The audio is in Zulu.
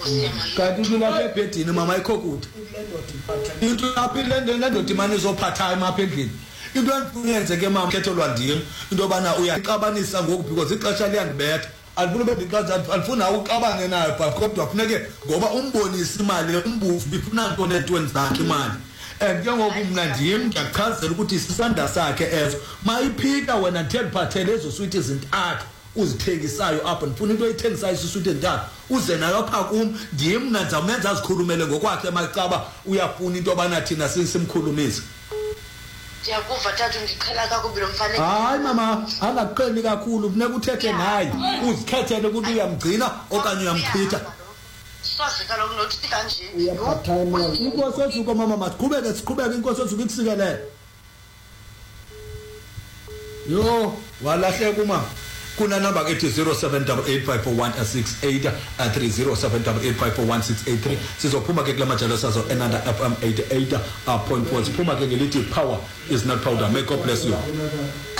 kanti ulapha ebhedini mama ikho kude into lapha lendoda imane izophatha emapha endlini into enfuyenze ke mama kethelwa ndim into obana uyaqabanisa ngoku because ixesha liyandibetha alifuna bendiqaza alifuna uqabane nayo kodwa kufuneke ngoba umbonisa imali umbufu bifuna nto netweni zakhe imali ke ngoku mna ndim ngiyachazela ukuthi isisanda sakhe ezo mayiphika wena third party lezo sweet izintathu uzithengisayo apha ndifuna into oyithengisayo isiswiti entathu uze nayo apha kum ndim mna ndizamenza azikhulumele ngokwakhe macaba uyafuna into obana thina simkhulumise ndiyakuva tata ndiqhela kakubi lo mfana hayi mama angakuqheli kakhulu funeka uthethe naye uzikhethele ukuthi uyamgcina okanye uyamchitha sazi kaloku nothi kanje uyaphatha imali inkosi ezuko mama masiqhubeke inkosi ezuko ikusikelele yo walahleka uma kuna number ethi 0788541688 30788541683 sizophuma ke kula majalo sazo enanda FM 88.4 siphuma ke ngelithi power is not powder. May God bless you.